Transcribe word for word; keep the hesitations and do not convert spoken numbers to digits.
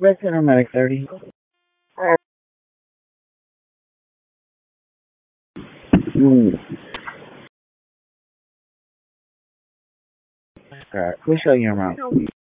Red Center Medic thirty. Mm. God, please show your mouth.